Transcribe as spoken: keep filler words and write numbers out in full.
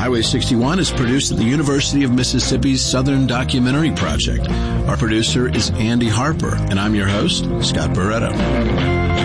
Highway sixty-one is produced at the University of Mississippi's Southern Documentary Project. Our producer is Andy Harper, and I'm your host, Scott Barretto.